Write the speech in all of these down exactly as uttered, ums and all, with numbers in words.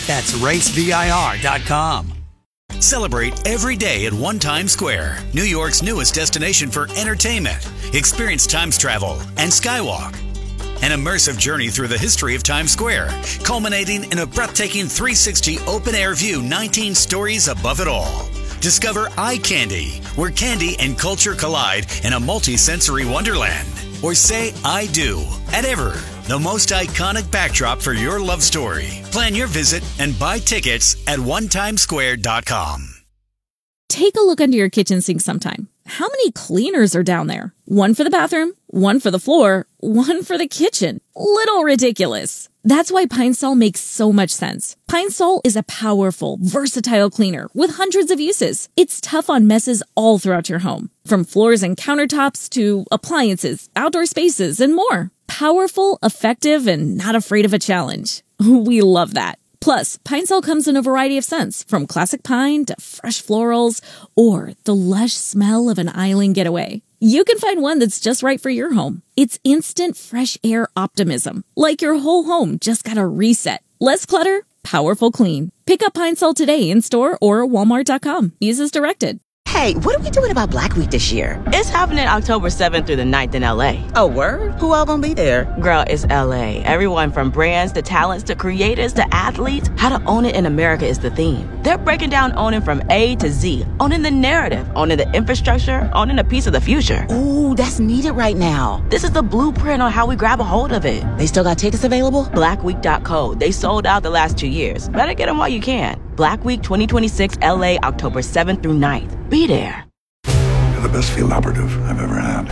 That's race vir dot com. Celebrate every day at One Times Square, New York's newest destination for entertainment. Experience Times travel and Skywalk. An immersive journey through the history of Times Square, culminating in a breathtaking three sixty open-air view, nineteen stories above it all. Discover Eye Candy, where candy and culture collide in a multi-sensory wonderland. Or say I do at Ever, the most iconic backdrop for your love story. Plan your visit and buy tickets at one times square dot com. Take a look under your kitchen sink sometime. How many cleaners are down there? One for the bathroom, one for the floor, one for the kitchen. Little ridiculous. That's why Pine Sol makes so much sense. Pine Sol is a powerful, versatile cleaner with hundreds of uses. It's tough on messes all throughout your home, from floors and countertops to appliances, outdoor spaces, and more. Powerful, effective, and not afraid of a challenge. We love that. Plus, Pine Sol comes in a variety of scents, from classic pine to fresh florals, or the lush smell of an island getaway. You can find one that's just right for your home. It's instant fresh air optimism, like your whole home just got a reset. Less clutter, powerful clean. Pick up Pine Sol today in store or walmart dot com. Use as directed. Hey, what are we doing about Black Week this year? It's happening October seventh through the ninth in L A. Oh, word? Who all gonna be there? Girl, it's L A. Everyone from brands to talents to creators to athletes. How to own it in America is the theme. They're breaking down owning from A to Z. Owning the narrative, owning the infrastructure, owning a piece of the future. Ooh, that's needed right now. This is the blueprint on how we grab a hold of it. They still got tickets available? black week dot co. They sold out the last two years. Better get them while you can. Black Week twenty twenty-six L A, October seventh through ninth. Be there. You're the best field operative I've ever had.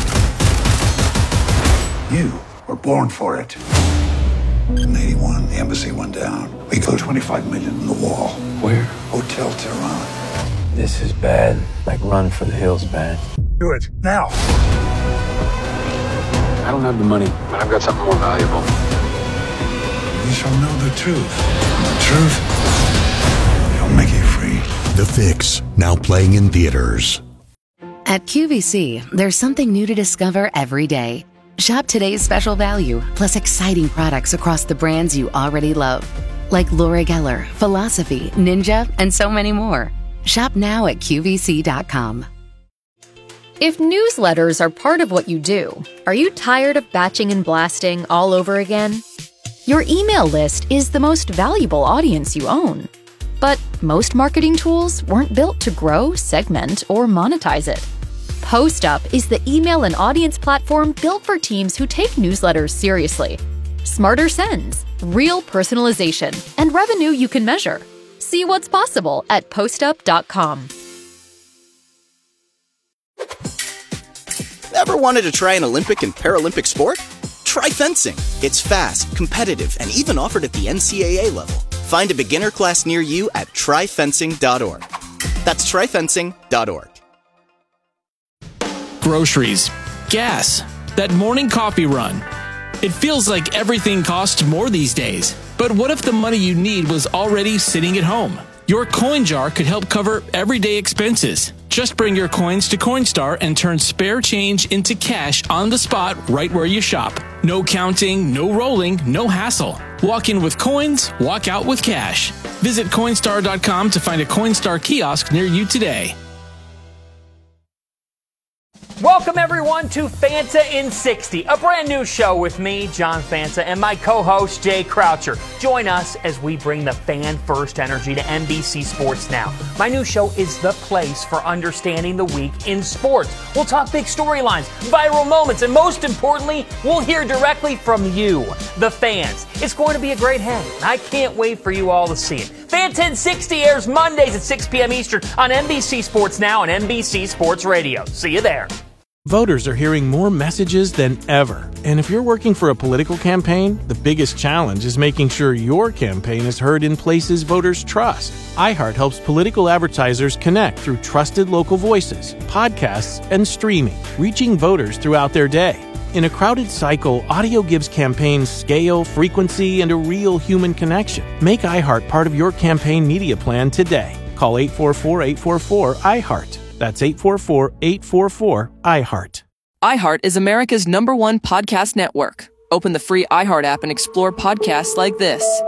You were born for it. In eighty-one, the embassy went down. We put twenty-five million in the wall. Where? Hotel Tehran. This is bad. Like Run for the Hills bad. Do it, now. I don't have the money, but I've got something more valuable. You shall know the truth. And the truth shall make you free. The Fix, now playing in theaters. At Q V C, there's something new to discover every day. Shop today's special value, plus exciting products across the brands you already love. Like Laura Geller, Philosophy, Ninja, and so many more. Shop now at Q V C dot com. If newsletters are part of what you do, are you tired of batching and blasting all over again? Your email list is the most valuable audience you own. But most marketing tools weren't built to grow, segment, or monetize it. PostUp is the email and audience platform built for teams who take newsletters seriously. Smarter sends, real personalization, and revenue you can measure. See what's possible at postup dot com. Ever wanted to try an Olympic and Paralympic sport? Try fencing. It's fast, competitive, and even offered at the N C double A level. Find a beginner class near you at try fencing dot org. That's try fencing dot org. Groceries, gas, that morning coffee run. It feels like everything costs more these days. But what if the money you need was already sitting at home? Your coin jar could help cover everyday expenses. Just bring your coins to Coinstar and turn spare change into cash on the spot right where you shop. No counting, no rolling, no hassle. Walk in with coins, walk out with cash. Visit Coinstar dot com to find a Coinstar kiosk near you today. Welcome, everyone, to Fanta in sixty, a brand new show with me, John Fanta, and my co-host, Jay Croucher. Join us as we bring the fan-first energy to N B C Sports Now. My new show is the place for understanding the week in sports. We'll talk big storylines, viral moments, and most importantly, we'll hear directly from you, the fans. It's going to be a great hang, and I can't wait for you all to see it. Fanta in sixty airs Mondays at six p.m. Eastern on N B C Sports Now and N B C Sports Radio. See you there. Voters are hearing more messages than ever. And if you're working for a political campaign, the biggest challenge is making sure your campaign is heard in places voters trust. iHeart helps political advertisers connect through trusted local voices, podcasts, and streaming, reaching voters throughout their day. In a crowded cycle, audio gives campaigns scale, frequency, and a real human connection. Make iHeart part of your campaign media plan today. Call eight four four, eight four four, iHeart. That's eight four four, eight four four, iHeart. iHeart is America's number one podcast network. Open the free iHeart app and explore podcasts like this.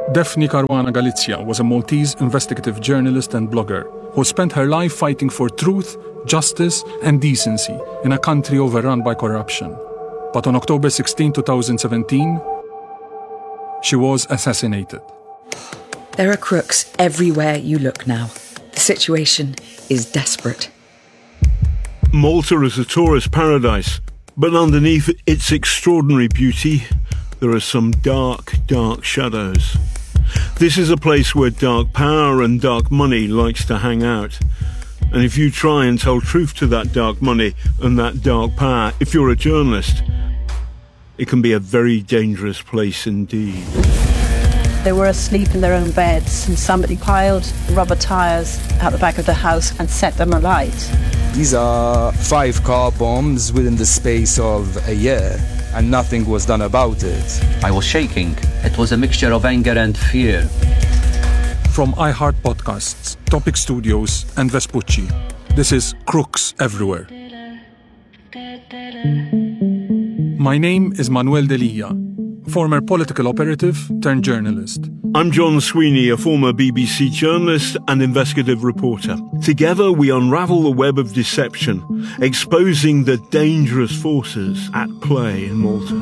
Daphne Caruana Galizia was a Maltese investigative journalist and blogger who spent her life fighting for truth, justice, and decency in a country overrun by corruption. But on October sixteenth, twenty seventeen, she was assassinated. There are crooks everywhere you look now. The situation is desperate. Malta is a tourist paradise, but underneath its extraordinary beauty, there are some dark, dark shadows. This is a place where dark power and dark money likes to hang out. And if you try and tell truth to that dark money and that dark power, if you're a journalist, it can be a very dangerous place indeed. They were asleep in their own beds and somebody piled rubber tyres out the back of the house and set them alight. These are five car bombs within the space of a year, and nothing was done about it. I was shaking. It was a mixture of anger and fear. From iHeart Podcasts, Topic Studios, and Vespucci, this is Crooks Everywhere. My name is Manuel Delia, former political operative turned journalist. I'm John Sweeney, a former B B C journalist and investigative reporter. Together we unravel the web of deception, exposing the dangerous forces at play in Malta.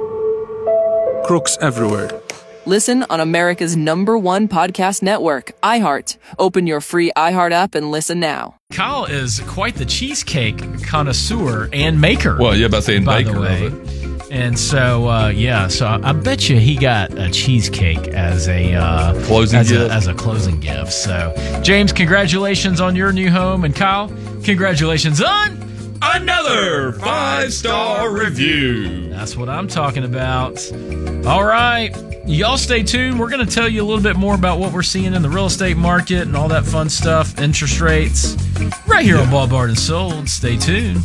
Crooks Everywhere. Listen on America's number one podcast network, iHeart. Open your free iHeart app and listen now. Kyle is quite the cheesecake connoisseur and maker. Well, yeah, about saying by baker the way. of it. And so, uh, yeah, so I, I bet you he got a cheesecake as a uh, closing as gift. A, as a closing gift. So, James, congratulations on your new home, and Kyle, congratulations on Another five-star review. That's what I'm talking about. All right, y'all stay tuned. We're going to tell you a little bit more about what we're seeing in the real estate market and all that fun stuff, interest rates, right here yeah. on Ball Bard and Sold. Stay tuned.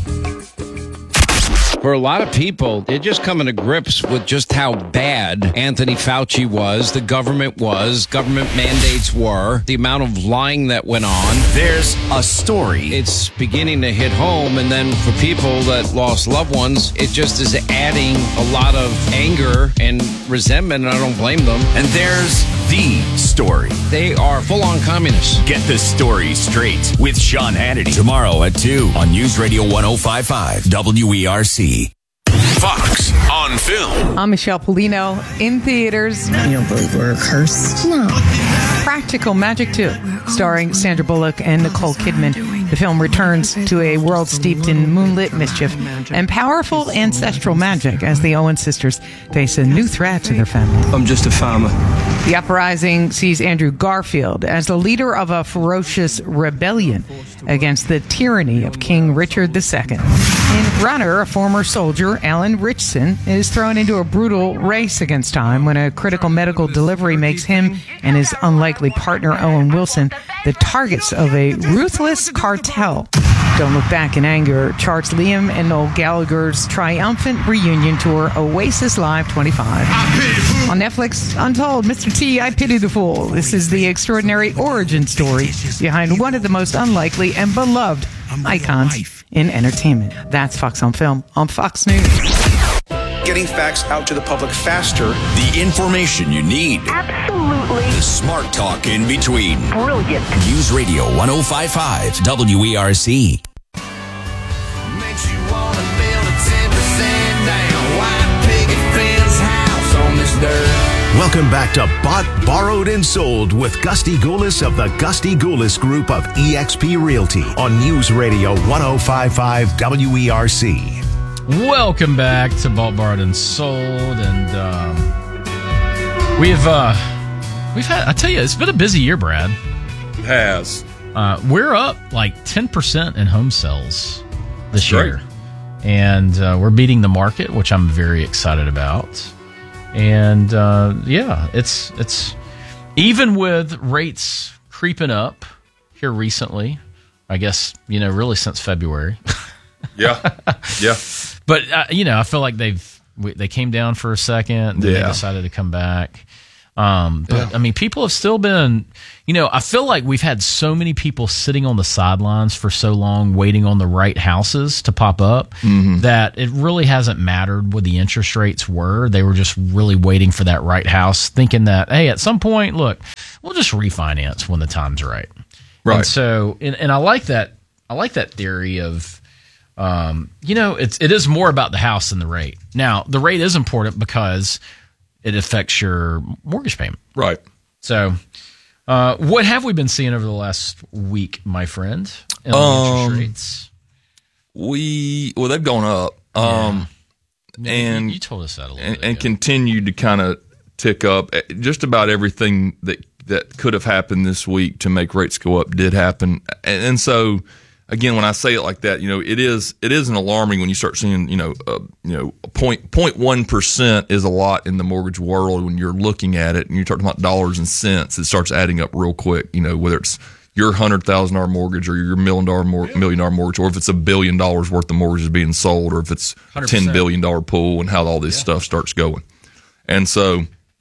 For a lot of people, they're just coming to grips with just how bad Anthony Fauci was, the government was, government mandates were, the amount of lying that went on. There's a story. It's beginning to hit home, and then for people that lost loved ones, it just is adding a lot of anger and resentment, and I don't blame them. And there's the story. They are full-on communists. Get the story straight with Sean Hannity tomorrow at two on News Radio one oh five point five W E R C. Fox on Film. I'm Michelle Polino in theaters. You don't believe we're cursed? No. Practical Magic two, starring Sandra Bullock and Nicole Kidman. The film returns to a world steeped in moonlit mischief and powerful ancestral magic as the Owen sisters face a new threat to their family. I'm just a farmer. The uprising sees Andrew Garfield as the leader of a ferocious rebellion against the tyranny of King Richard the Second. In Runner, a former soldier, Alan Richson, is thrown into a brutal race against time when a critical medical delivery makes him and his unlikely partner, Owen Wilson, the targets of a ruthless cartel. Don't Look Back in Anger charts Liam and Noel Gallagher's triumphant reunion tour, Oasis Live twenty-five. On Netflix, Untold, Mister T, I Pity the Fool. This is the extraordinary origin story behind one of the most unlikely and beloved icons in entertainment. That's Fox on Film on Fox News. Getting facts out to the public faster. The information you need. Absolutely. The smart talk in between. Brilliant. News Radio one oh five point five W E R C. Makes you want to build a ten percent down white picket fence house on this dirt. Welcome back to Bought, Borrowed, and Sold with Gusty Goulis of the Gusty Goulis Group of E X P Realty on News Radio one oh five point five W E R C. Welcome back to Bought, Borrowed, and Sold, and um, we've uh, we've had. I tell you, it's been a busy year, Brad. It has. Uh, we're up like ten percent in home sales this That's year, great. and uh, we're beating the market, which I'm very excited about. And uh, yeah, it's it's even with rates creeping up here recently. I guess you know, really since February. Yeah, yeah. But uh, you know, I feel like they've they came down for a second, and then yeah. they decided to come back. Um, but, yeah. I mean, people have still been, you know, I feel like we've had so many people sitting on the sidelines for so long waiting on the right houses to pop up mm-hmm. that it really hasn't mattered what the interest rates were. They were just really waiting for that right house, thinking that, hey, at some point, look, we'll just refinance when the time's right. Right. And so, and, and I like that, I like that theory of, um, you know, it's, it is more about the house than the rate. Now, the rate is important because it affects your mortgage payment. Right. So, uh, what have we been seeing over the last week, my friend, in the um, interest rates? We, well, they've gone up. Um, yeah. and you, you told us that a little and, bit and ago. continue to kind of tick up. Just about everything that, that could have happened this week to make rates go up did happen. And, and so, again, when I say it like that, you know, it is it isn't alarming when you start seeing, you know, uh, you know, point point one percent is a lot in the mortgage world when you're looking at it and you're talking about dollars and cents. It starts adding up real quick. You know, whether it's your hundred thousand dollar mortgage or your million dollar mor- million dollar mortgage, or if it's a billion dollars worth of mortgages being sold, or if it's a ten billion dollar pool, and how all this yeah. stuff starts going. And so,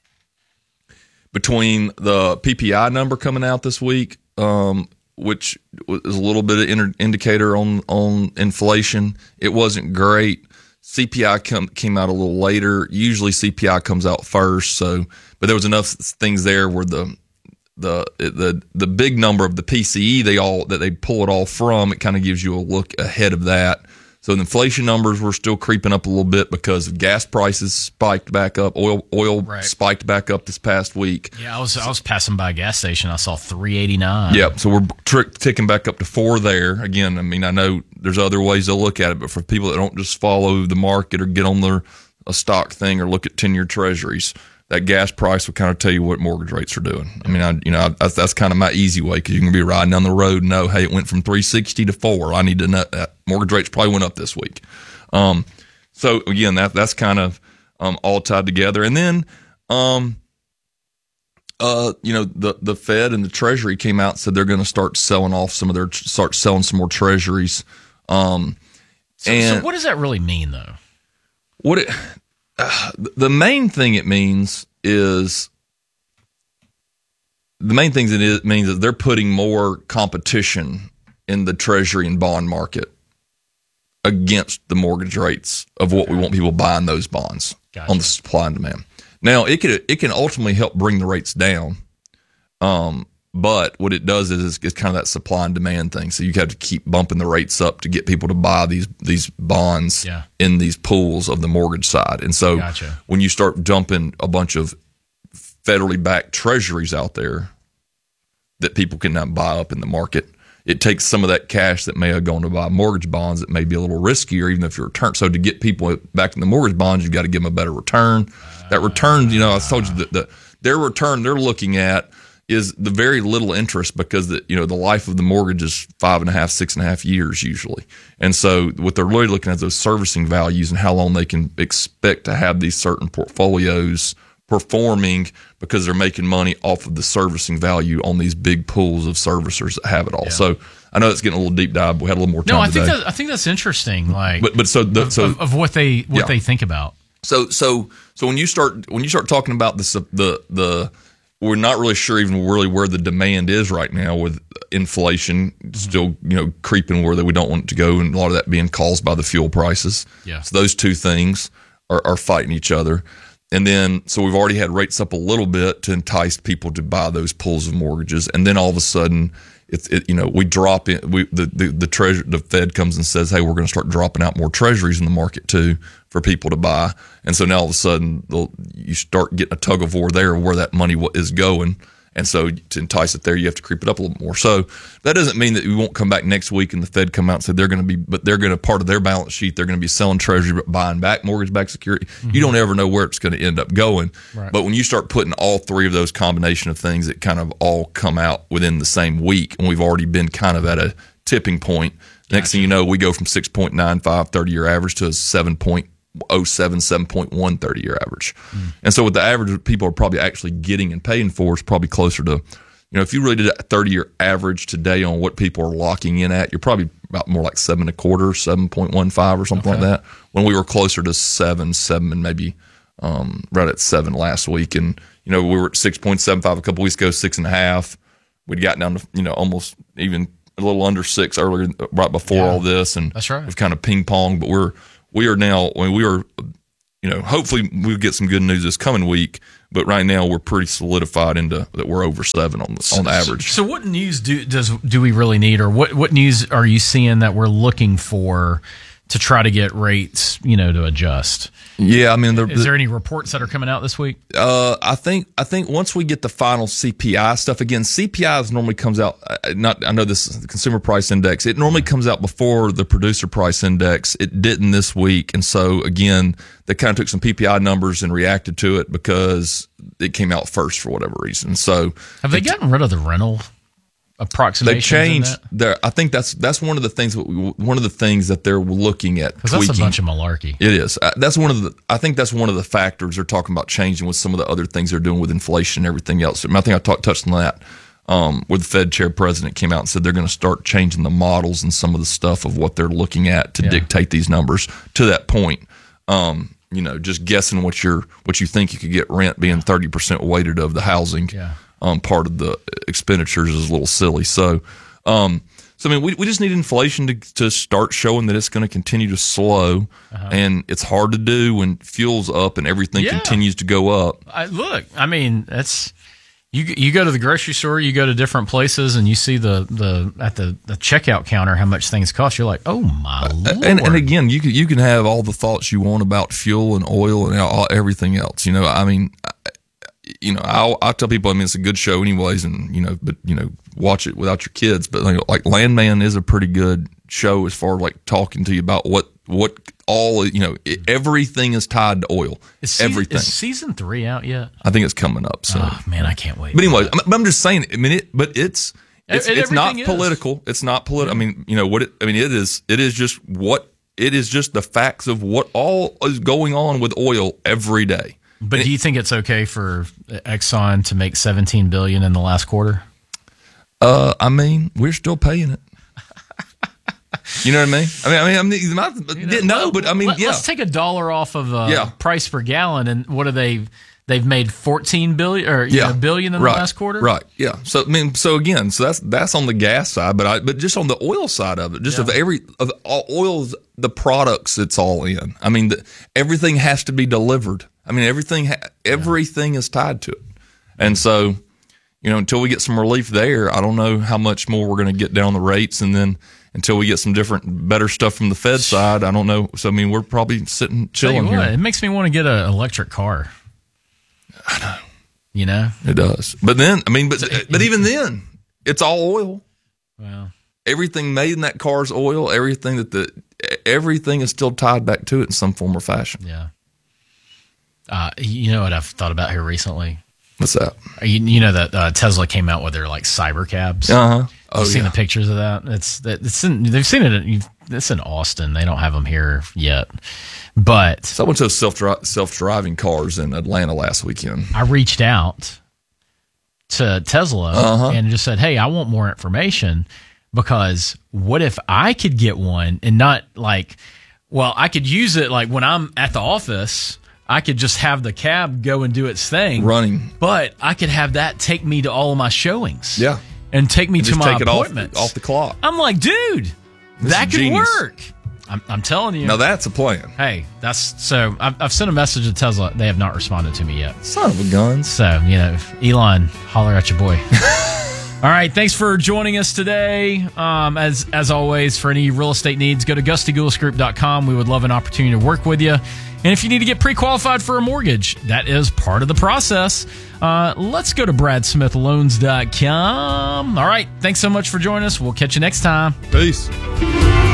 between the P P I number coming out this week, um, which is a little bit of inter- indicator on, on inflation. It wasn't great. C P I come, came out a little later. Usually C P I comes out first. So, but there was enough things there where the the the the big number of the P C E they all that they pull it all from. It kind of gives you a look ahead of that. So the inflation numbers were still creeping up a little bit because gas prices spiked back up. Oil oil right. spiked back up this past week. Yeah, I was I was passing by a gas station. I saw three eighty-nine. Yep. So we're tr- ticking back up to four there. Again, I mean, I know there's other ways to look at it, but for people that don't just follow the market or get on their a stock thing or look at ten-year treasuries, that gas price will kind of tell you what mortgage rates are doing. I mean, I, you know, I, that's kind of my easy way because you can be riding down the road and know, hey, it went from three sixty to four. I need to know that mortgage rates probably went up this week. Um, so again, that that's kind of um, all tied together. And then, um, uh, you know, the the Fed and the Treasury came out and said they're going to start selling off some of their start selling some more treasuries. Um, so, and so what does that really mean, though? What it Uh, the main thing it means is the main things it is, means is they're putting more competition in the treasury and bond market against the mortgage rates of what we want people buying those bonds gotcha. On the supply and demand. Now it could it can ultimately help bring the rates down, um, but what it does is it's, it's kind of that supply and demand thing. So you have to keep bumping the rates up to get people to buy these these bonds yeah. in these pools of the mortgage side. And so gotcha. when you start dumping a bunch of federally backed treasuries out there that people can now buy up in the market, it takes some of that cash that may have gone to buy mortgage bonds that may be a little riskier, even if your return. So to get people back in the mortgage bonds, you've got to give them a better return. Uh, that return, you know, I told you that the, their return they're looking at is the very little interest because the, you know, the life of the mortgage is five and a half, six and a half years usually. And so what they're really looking at is those servicing values and how long they can expect to have these certain portfolios performing because they're making money off of the servicing value on these big pools of servicers that have it all. Yeah. So I know it's getting a little deep dive. We had a little more time No, I today. think that, I think that's interesting. Like, but but so the, of, so of, of what they what yeah. they think about. So so so when you start when you start talking about the the the we're not really sure even really where the demand is right now with inflation still, you know, creeping where that we don't want it to go, and a lot of that being caused by the fuel prices. Yeah. So those two things are, are fighting each other. And then, so we've already had rates up a little bit to entice people to buy those pools of mortgages. And then all of a sudden, it's, it, you know, we drop in, we, the, the, the treasure, the Fed comes and says, hey, we're going to start dropping out more treasuries in the market too for people to buy. And so now all of a sudden you start getting a tug of war there where that money is going. And so to entice it there, you have to creep it up a little more. So that doesn't mean that we won't come back next week and the Fed come out and say they're going to be, but they're going to, part of their balance sheet, they're going to be selling treasury, but buying back mortgage-backed security. Mm-hmm. You don't ever know where it's going to end up going. Right. But when you start putting all three of those combination of things that kind of all come out within the same week, and we've already been kind of at a tipping point, gotcha. Next thing you know, we go from six point nine five thirty-year average to a seven point oh seven, seven point one thirty-year average. Mm. And so what the average people are probably actually getting and paying for is probably closer to, you know, if you really did a thirty-year average today on what people are locking in at, you're probably about more like seven and a quarter, seven point one five or something okay. like that. When we were closer to seven, seven and maybe um, right at seven last week. And, You know, we were at six point seven five a couple weeks ago, six and a half. We'd gotten down to, you know, almost even a little under six earlier, right before Yeah. all this. And That's right. we've kind of ping pong, but we're, we are now, I mean, we are, you know, hopefully we'll get some good news this coming week, but right now we're pretty solidified into that we're over seven on the, on the average. So, what news do does do we really need, or what what news are you seeing that we're looking for to try to get rates, you know, to adjust? Yeah, I mean, is there any reports that are coming out this week? Uh, I think I think once we get the final C P I stuff, again, C P I normally comes out. uh, Not I know this is the Consumer Price Index. It normally comes out before the Producer Price Index. It didn't this week, and so again, they kind of took some P P I numbers and reacted to it because it came out first for whatever reason. So have they gotten rid of the rental approximations? They changed their. I think that's that's one of the things. That we, one of the things that they're looking at. Because that's a bunch of malarkey. It is. Uh, That's one of the. I think that's one of the factors they're talking about changing with some of the other things they're doing with inflation and everything else. I, mean, I think I talked touched on that. Um, where the Fed chair president came out and said they're going to start changing the models and some of the stuff of what they're looking at to Yeah. dictate these numbers to that point. Um, you know, just guessing what you're what you think you could get rent being thirty percent weighted of the housing. Yeah. Um, part of the expenditures is a little silly. So, um, so I mean, we we just need inflation to to start showing that it's going to continue to slow, Uh-huh. and it's hard to do when fuel's up and everything Yeah. continues to go up. I, look, I mean, that's you. You go to the grocery store, you go to different places, and you see the the at the, the checkout counter how much things cost. You're like, oh my lord! And, and again, you can you can have all the thoughts you want about fuel and oil and all, everything else. You know, I mean. I, You know, I'll, I'll tell people, I mean, it's a good show anyways, and, you know, but, you know, watch it without your kids. But, like, like Landman is a pretty good show as far as, like, talking to you about what, what all, you know, it, everything is tied to oil. Is season, everything. Is season three out yet? I think it's coming up. So. Oh, man, I can't wait. But anyway, I'm, I'm just saying, I mean, it, but it's, it's, And it's not everything is. political. It's not political. I mean, you know, what it, I mean, it is, it is just what, it is just the facts of what all is going on with oil every day. But do you think it's okay for Exxon to make seventeen billion dollars in the last quarter? Uh, I mean, we're still paying it. You know what I mean? I mean, I mean, I mean, I didn't know, but I mean, Let, yeah. Let's take a dollar off of uh, Yeah. price per gallon, and what are they? They've made fourteen billion or you Yeah, know, billion in right, the last quarter. Right. Yeah. So I mean, so again, so that's that's on the gas side, but I but just on the oil side of it, just Yeah. of every of all oil's the products it's all in. I mean, the, everything has to be delivered. I mean, everything ha- everything is tied to it, and so you know, until we get some relief there, I don't know how much more we're going to get down the rates, and then until we get some different, better stuff from the Fed side, I don't know. So I mean, we're probably sitting Tell you chilling what, here. it makes me want to get an electric car. I know. You know, It does. But then, I mean, but but even then, it's all oil. Well, Everything made in that car is oil. Everything that the everything is still tied back to it in some form or fashion. yeah. Uh, you know what I've thought about here recently? What's that? You, you know that uh, Tesla came out with their like cyber cabs. Uh-huh. Oh, You've seen yeah. the pictures of that? It's that it's in, they've seen it. In, it's in Austin. They don't have them here yet. But So I went to self self driving cars in Atlanta last weekend. I reached out to Tesla Uh-huh. and just said, "Hey, I want more information because what if I could get one and not like, well, I could use it like when I'm at the office." I could just have the cab go and do its thing. Running. But I could have that take me to all of my showings. Yeah. And take me And to just my take it off, appointments. off the clock. I'm like, dude, This that is could genius. work. I'm, I'm telling you. Now that's a plan. Hey, that's so I've, I've sent a message to Tesla. They have not responded to me yet. Son of a gun. So, you know, Elon, holler at your boy. All right, thanks for joining us today. Um, as as always, for any real estate needs, go to gusty goulis group dot com. We would love an opportunity to work with you. And if you need to get pre-qualified for a mortgage, that is part of the process. Uh, let's go to brad smith loans dot com. All right, thanks so much for joining us. We'll catch you next time. Peace.